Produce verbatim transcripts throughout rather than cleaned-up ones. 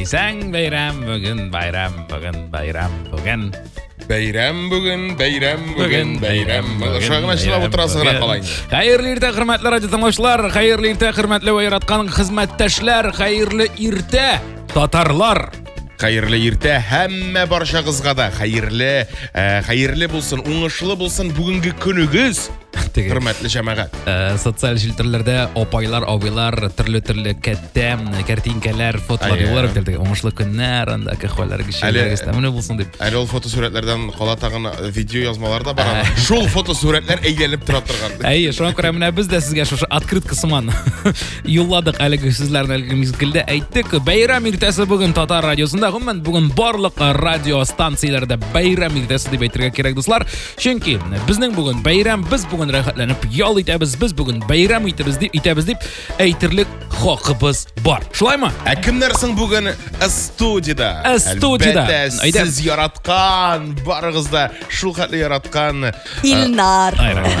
десең, бәйрәм бүгін, байрам бүгін, байрам бүгін. Бәйрәм бүгін, бәйрәм бүгін, бәйрәм бүгін. Шағына шылап отырасығына қалайын. Қайырлы иртә, хөрмәтле радио тыңлаучылар, қайырлы иртә, хөрмәтле яраткан хезмәттәшләр, қайырлы иртә, татарлар. Қайырлы иртә һәммә баршагызга да хәерле, хәерле булсын, уңышлы булсын бүгінгі күнігіз. Хөрмәтле җәмәгать. Социаль җилтерләрдә апайлар, абыйлар, төрле-төрле кәттәм, картинкалар, фотолар юллар бирде. Уңышлы көннәр, анда көхвәләр гышләргә стәмне булсын дип. Әле ул фотосурәтләрдән кала тагын видео язмалар да бар. Шул фотосурәтләр әйләнеп тора торган. Әйе, шуңа күрә менә без дә сезгә шушы открытка сыман юлладык әлеге сүзләрне әлеге мизгелдә әйттек. Бәйрәм иртәсе бүген Татар радиосында, гомумән бүген барлык радио станцияләрдә бәйрәм иртәсе дип әйтергә кирәк, дуслар. Чөнки безнең бүген бәйрәм, без бүген рәхәтләнеп ял итәбез, без бүген бәйрәм итәбез дип итәбез дип әйтерлек хакыбыз бар. Шулаймы? Ә кемнәр соң бүген студияда? Студияда. Сез яраткан, барыгыз да шул хәтле яраткан Илнар.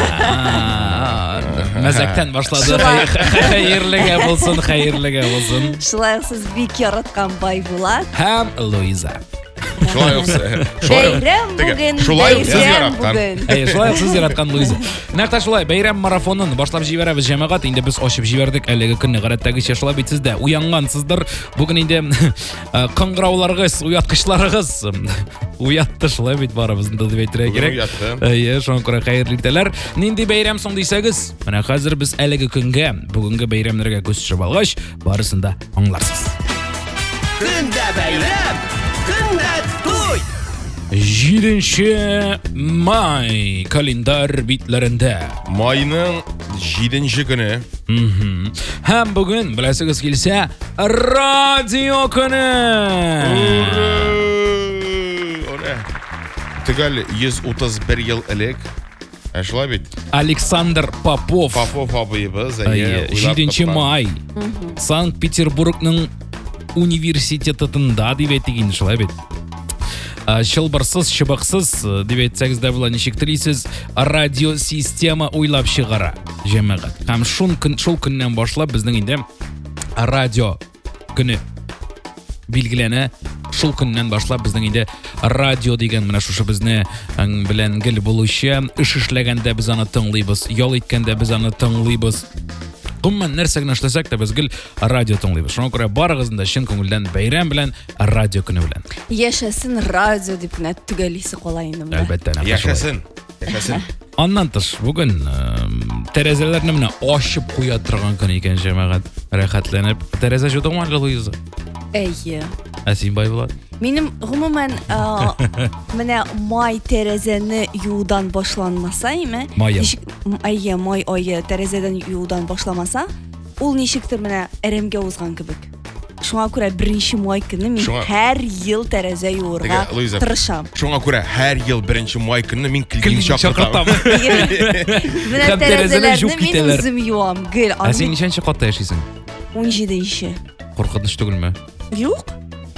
Мәзәктән башлады. Хәерлегә булсын, хәерлегә булсын. Шулай сез бик яраткан Байбулат Һәм Луиза. Шулай ук бәйрәм бүген, бәйрәм бүген. Әйе, шулай ук сез яраткан Луиза. Нәкъ шулай бәйрәм марафонын башлап җибәрәбез, җәмәгать. Инде без ачып җибәрдек әлеге көнне, гадәттәгечә шулай бит, сез дә уянгансыздыр. Бүген инде кыңгырауларыгыз, уяткычларыгыз уятты, шулай бит барыбызны да дип әйтергә кирәк. Әйе, шуңа күрә хәерле иртәләр. Нинди бәйрәм соң дисәгез, менә хәзер без әлеге көнгә, бүгенге бәйрәмнәргә күз төшереп алгач, барысын да аңларсыз. Көндә бәйрәм, көндә туй. җиденче май календар битләрендә. Майның җиденче көне. Һәм бүген, беләсегез килсә, радио көне. Төгәл йөз утыз бер ел элек, ә шулай бит, Александр Попов. Попов абыебыз, җиденче май. Санкт-Петербургның университетында дип әйтик инде, шулай бит. Чылбырсыз, чыбыксыз дип әйтсәгез дә була, ничек телисез, радиосистема уйлап чыгара җәмәгать. Һәм шул көн, шул көннән башлап безнең инде радио көне билгеләнә. Шул көннән башлап безнең инде радио дигән менә шушы безне белән гел булучы, эш эшләгәндә без аны тыңлыйбыз, ял иткәндә без аны тыңлыйбыз. Гомумән нәрсә генә эшләсәк тә без гел радио тыңлыйбыз. Шуңа күрә барыгызны да чын күңелдән бәйрәм белән, радио көне белән. Яшәсен радио дип кенә төгәлисе калай инде. Әлбәттә, яшәсен. Яшәсен. Аннан тыш, бүген тәрәзәләрне менә ачып куя торган көн икән, җәмәгать. Рәхәтләнеп, тәрәзә җудыңмы әле, Луиза? Әйе. Ә син Байбулат? Минем гомумән менә май тәрәзәне юудан башланмаса, име? Әйе, май айы тәрәзәдән юудан башламаса, ул ничектер менә әрәмгә узган кебек. Шуңа күрә беренче май көне мин һәр ел тәрәзә юырга тырышам. Шуңа күрә һәр ел беренче май көне мин килгән чакыртам. Менә тәрәзәләрне мин үзем юам, гел. Ә син ничәнче катта яшисең? он җиденче. Куркыныч түгелме? Юк.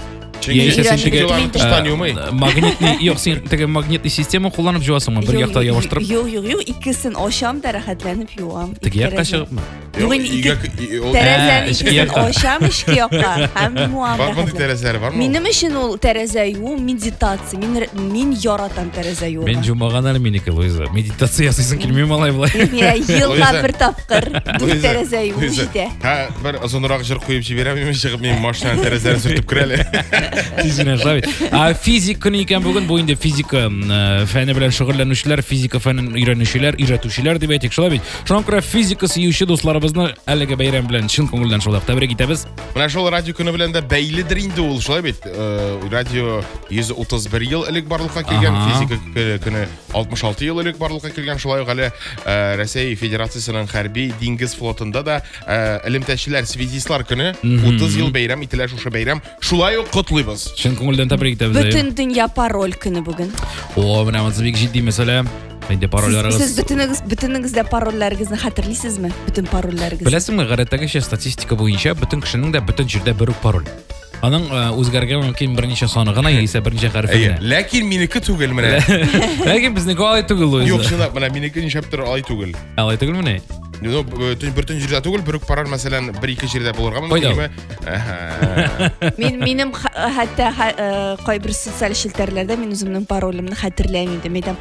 Магнитный, yok sen теге магнитный система кулланып җуасыңмы? Бер якта явыштырып? Юк, юк, юк, икесен ачам да рәхәтләнеп юам. Теге якка чыгыпмы? Тәрәзәне икесен ачам ишке якка. Һәм юам. Бармы тәрәзәләр бармы? Минем өчен ул тәрәзә юу медитация. Мин мин яратам тәрәзә юуга. Мен җумаган әле минеке, Луиза. Медитация ясыйсың килми малай булай. Елга бер тапкыр тәрәзә юу җитә. Һә, бер озынрак җыр куеп җибәрәм, мин чыгып мин машина тәрәзәләрен сүртеп керә әле. А физик көне икән бүген, бу инде физика фәне белән шөгыльләнүчеләр, физика фәнен өйрәнүчеләр, өйрәтүчеләр дип әйтик, шулай бит. Шуңа күрә физика сөюче дусларыбызны әлеге бәйрәм белән чын күңелдән шулай тәбрик итәбез. Менә шул радио көне белән дә бәйледер инде ул, шулай бит. Радио йөз утыз бер ел элек барлыкка килгән, физика көне алтмыш алты ел элек барлыкка килгән, шулай ук әле Россия Федерациясының хәрби диңгез флотында да элемтәчеләр, связистлар көне утыз ел бәйрәм ителә, шушы бәйрәм шулай ук котлыйбыз. Чын күңелдән тәбрик итәбез. Бөтен дөнья пароль көне бүген. О, менә монысы бик җитди мәсьәлә. Инде парольләрегез. Сез бөтенегез, бөтенегез дә парольләрегезне хәтерлисезме? Бөтен парольләрегезне. Беләсезме, гадәттәгечә статистика буенча бөтен кешенең дә бөтен җирдә бер үк пароль. Аның үзгәргән мөмкин берничә саны гына яисә берничә хәрефе генә. Ләкин минеке түгел менә. Ләкин безнеке алай түгел Луиза. Юк, чынлап, менә минеке нишәптер алай түгел. Алай түгелме? Ну, бөтен җирдә түгел, бер үк парар, мәсәлән, бер-ике җирдә булырга мөмкин. Мин минем хәтта кайбер социаль челтәрләрдә мин үземнең паролемне хәтерләмим дим. Әйтәм,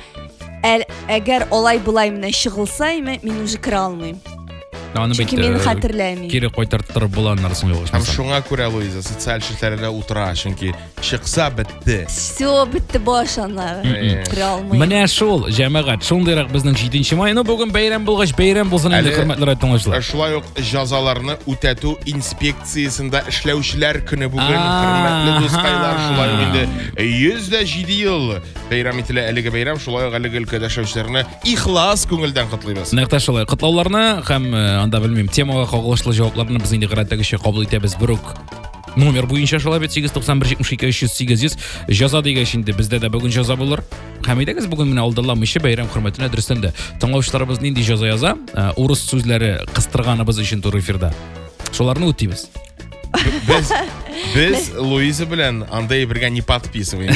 әгәр алай булай менә чыгылса, мин уже кira алмыйм. Чөнки мин хәтерләмим. Кире кайтартып булганнарсын юк. Һәм шуңа күрә Луиза социаль челтәрләрдә утыра, чөнки чыкса бетте. Всё бетте башаннар. Кira алмыйм. Менә шул, җәмәгать, шундыйрак безнең җиденче май. Ну бүгін бәйрәм булгач, бәйрәм булсын инде, хөрмәтле радиотыңлаучылар. Шулай ук җәзаларны үтәтү инспекциясендә эшләүчеләр көне бүген, хөрмәтле дускайлар, шулай ук инде йөз дә җиде ел бәйрәм ителә әлеге бәйрәм, шулай ук әлеге өлкәдә эшләүчеләрне ихлас күңелдән котлыйбыз. Нәкъ шулай, котлауларны һәм анда белмим, темага кагылышлы җавапларны без инде гыраттагыча кабул итәбез. Бер үк номер буенча шулай бит сигез туксан бер җитмеш ике өч йөз сигез йөз җаза дигәч инде бездә дә бүгін җаза булыр. Һәм әйдәгез бүгін менә алдыламыйча бәйрәм хөрмәтенә дөрестән дә тыңлаучыларыбыз нинди җаза яза, урыс сүзләре кыстырганыбыз өчен туры эфирда. Шуларны үтибез. Без без Луиза белән андай бергә не подписываем.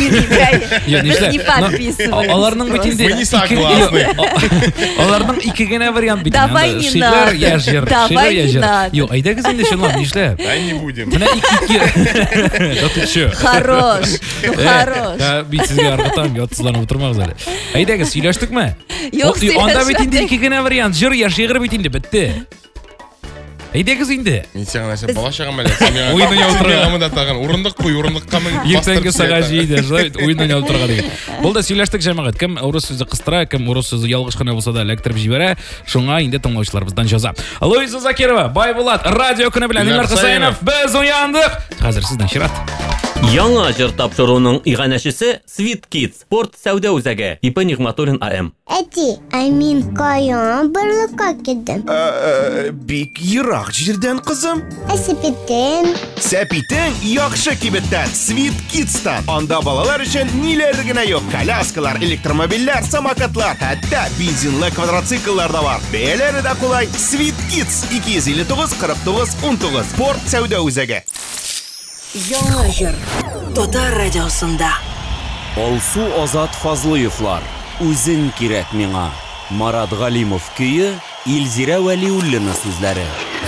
Не подписываем. Аларның бит инде Мы не согласны. Аларның ике генә вариант бит. Давай не надо. Давай не надо. Юк, әйдәгез инде шулар нишләп? Да не будем. Менә ике. Да ты чё? Хорош. Хорош. Да бит сезгә аргатам, ятсызланып утырмагыз әле. Әйдәгез, сөйләштекме? Юк, анда бит инде ике генә вариант. Җыр я шигырь бит инде бетте. Әйдәгез инде. Мин сиңа нәрсә бала чагым әле. Уйнын ялтырга да тагын урындык куй, урындыкка мен. Иртәнге сагат җиде, шулай уйнын ялтырга диген. Булды, сөйләштек җәмәгать. Кем урыс сүзе кыстыра, кем урыс сүзе ялгыш кына булса да эләктереп җибәрә. Шуңа инде тыңлаучыларыбыздан җаза. Луиза Закирова, Байбулат, радио көне белән Илмар Хусаинов, без уяндык. Хәзер сездән чират. Яңа җыр тапшыруның иганәчесе Sweet Kids, Спорт сәүдә үзәге, Ипа Нигъматуллин АМ. Әти, мин каян барлыкка киттем? Бик ерак җирдән, кызым. Сәпитен. Сәпитең яхшы кибеттән, Sweet Kids'тан. Анда балалар өчен ниләр генә юк. Коляскалар, электромобильләр, самокатлар, хәтта бензинлы квадроцикллар да бар. Бәяләре дә кулай. Sweet Kids ике йөз илле тугыз кырык тугыз ун тугыз. Спорт сәүдә үзәге. Яңа җыр Татар радиосында. Алсу Азат Фазлыевлар, үзең кирәк миңа. Марат Галимов көе, Илзирә Вәлиуллина сүзләре.